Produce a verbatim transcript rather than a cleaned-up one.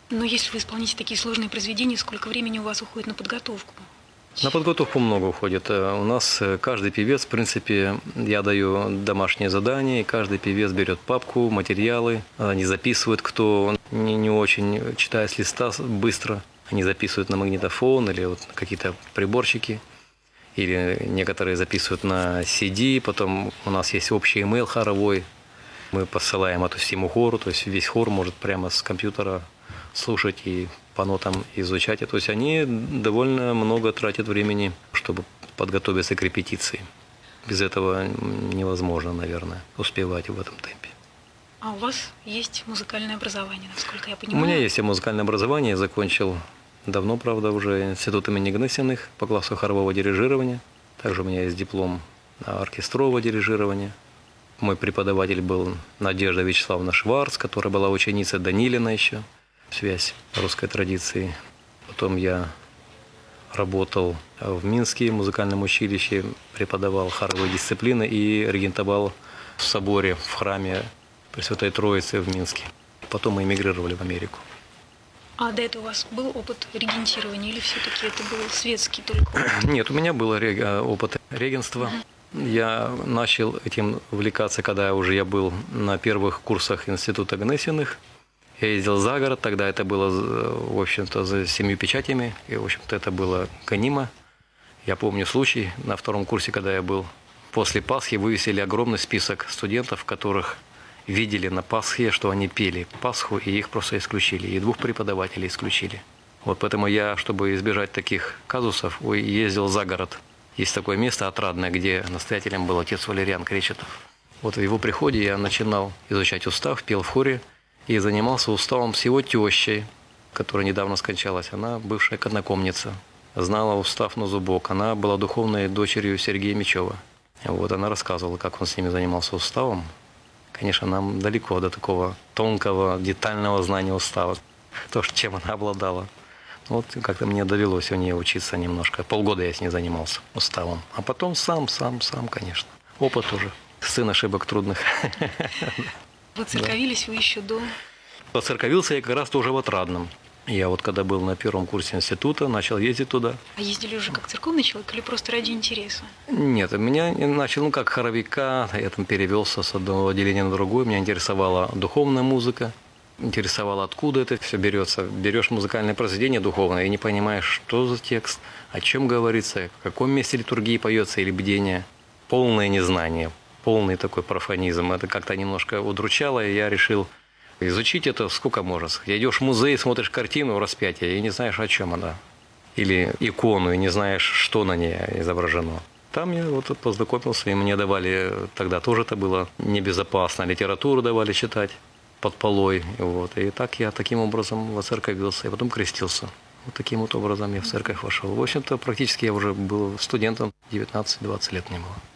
Но если вы исполните такие сложные произведения, сколько времени у вас уходит на подготовку? На подготовку много уходит. У нас каждый певец, в принципе, я даю домашнее задание, и каждый певец берет папку, материалы, они записывают, кто не, не очень читая с листа быстро, они записывают на магнитофон или вот на какие-то приборчики, или некоторые записывают на си ди, потом у нас есть общий имейл хоровой, мы посылаем это всему хору, то есть весь хор может прямо с компьютера слушать и по нотам изучать. То есть они довольно много тратят времени, чтобы подготовиться к репетиции. Без этого невозможно, наверное, успевать в этом темпе. А у вас есть музыкальное образование, насколько я понимаю? У меня есть и музыкальное образование. Я закончил давно, правда, уже институт имени Гнесиных по классу хорового дирижирования. Также у меня есть диплом оркестрового дирижирования. Мой преподаватель был Надежда Вячеславовна Шварц, которая была ученицей Данилина еще. Связь русской традиции. Потом я работал в Минске в музыкальном училище, преподавал хоровые дисциплины и регентовал в соборе, в храме Пресвятой Троицы в Минске. Потом мы эмигрировали в Америку. А до этого у вас был опыт регентирования или все-таки это был светский только опыт? Нет, у меня был опыт регенства. Я начал этим увлекаться, когда уже я был на первых курсах Института Гнесиных. Я ездил за город, тогда это было, в общем-то, за семью печатями, и, в общем-то, это было гонимо. Я помню случай на втором курсе, когда я был. После Пасхи вывесили огромный список студентов, которых видели на Пасхе, что они пели Пасху, и их просто исключили, и двух преподавателей исключили. Вот поэтому я, чтобы избежать таких казусов, ездил за город. Есть такое место отрадное, где настоятелем был отец Валериан Кречетов. Вот в его приходе я начинал изучать устав, пел в хоре, и занимался уставом с его тещей, которая недавно скончалась. Она бывшая однокомница, знала устав на зубок. Она была духовной дочерью Сергея Мечева. Вот она рассказывала, как он с ними занимался уставом. Конечно, нам далеко до такого тонкого, детального знания устава, то, чем она обладала. Вот как-то мне довелось у нее учиться немножко. Полгода я с ней занимался уставом. А потом сам, сам, сам, конечно. Опыт уже. Сын ошибок трудных. Воцерковились вы еще до? Воцерковился я как раз тоже в Отрадном. Я вот когда был на первом курсе института, начал ездить туда. А ездили уже как церковный человек или просто ради интереса? Нет, меня начал, ну, как хоровика, я там перевелся с одного отделения на другое. Меня интересовала духовная музыка, интересовало, откуда это все берется. Берешь музыкальное произведение духовное и не понимаешь, что за текст, о чем говорится, в каком месте литургии поется или бдение. Полное незнание. Полный такой профанизм. Это как-то немножко удручало, и я решил изучить это сколько можно. Идешь в музей, смотришь картину распятия и не знаешь, о чем она. Или икону, и не знаешь, что на ней изображено. Там я вот познакомился, и мне давали, тогда тоже это было небезопасно, литературу давали читать под полой. Вот. И так я таким образом воцерковился, и потом крестился. Вот таким вот образом я в церковь вошел. В общем-то, практически я уже был студентом, девятнадцать-двадцать лет мне было.